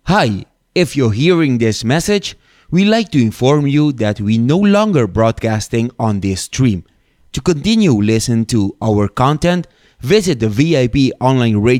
Hi, if you're hearing this message, we'd like to inform you that we no longer broadcasting on this stream. To continue listening to our content, visit the VIP online radio